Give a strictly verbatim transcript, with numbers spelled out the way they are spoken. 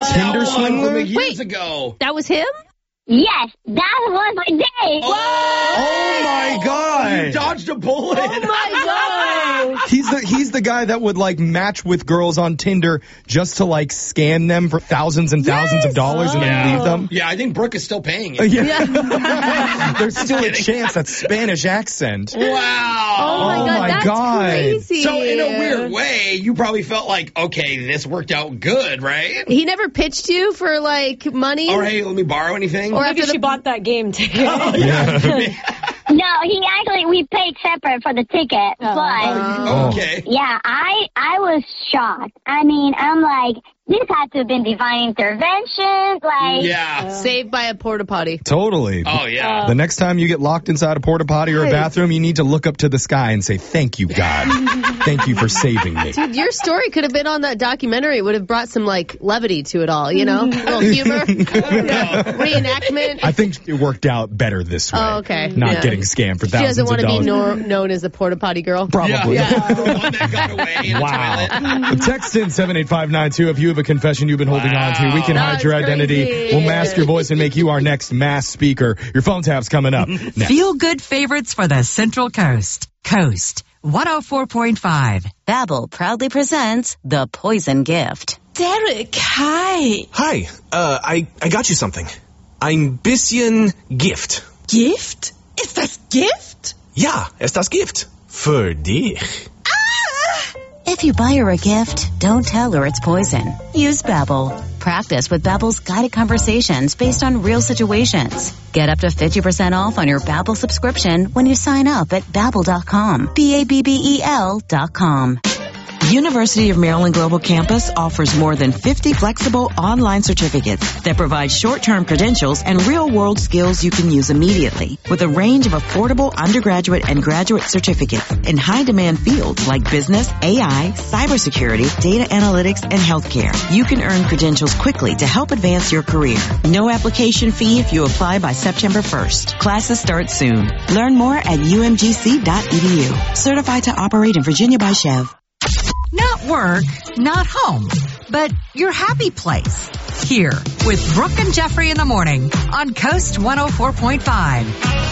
Tinder one swindler? from years Wait. ago. That was him? Yes, that was my date. Oh, my God. You dodged a bullet. Oh, my God. He's the he's the guy that would, like, match with girls on Tinder just to, like, scam them for thousands and thousands Yes. of dollars and then Oh. leave them. Yeah, I think Brooke is still paying Uh, it. yeah. There's still a chance that Spanish accent. Oh, Wow. my Oh, God. my That's God. crazy. So in a weird way, you probably felt like, okay, this worked out good, right? He never pitched you for, like, money? Or hey, let me borrow anything? Or Maybe after she the- bought that game ticket. No, he actually, we paid separate for the ticket. But, Oh. Okay. yeah, I I was shocked. I mean, I'm like, this had to have been divine intervention. Like, Yeah. Saved by a porta potty. Totally. Oh, yeah. The next time you get locked inside a porta potty or a Right. bathroom, you need to look up to the sky and say, thank you, God. Thank you for saving me. Dude, your story could have been on that documentary. It would have brought some, like, levity to it all, you know? A little humor. Yeah. Reenactment. I think it worked out better this way. Oh, okay. Not Yeah. getting scammed for She thousands doesn't want of to be dollars. nor- known as a porta potty girl. Probably. Yeah. The one that got away in the Wow. toilet. Text in seven eight five nine two if you have a confession you've been holding on to. We can hide That's your identity. crazy. We'll mask your voice and make you our next mass speaker. Your phone tap's coming up. Next. Feel good favorites for the Central Coast. Coast one oh four point five. Babbel proudly presents The Poison Gift. Derek, hi. Hi, uh, I, I got you something. Ein bisschen Gift. Gift? Ist das Gift? Ja, es das Gift. Für dich. If you buy her a gift, don't tell her it's poison. Use Babbel. Practice with Babbel's guided conversations based on real situations. Get up to fifty percent off on your Babbel subscription when you sign up at babbel dot com. B A B B E L dot com. University of Maryland Global Campus offers more than fifty flexible online certificates that provide short-term credentials and real-world skills you can use immediately. With a range of affordable undergraduate and graduate certificates in high-demand fields like business, A I, cybersecurity, data analytics, and healthcare, you can earn credentials quickly to help advance your career. No application fee if you apply by September first. Classes start soon. Learn more at U M G C dot E D U. Certified to operate in Virginia by Chev. Not work, not home, but your happy place. Here with Brooke and Jeffrey in the morning on Coast one oh four point five.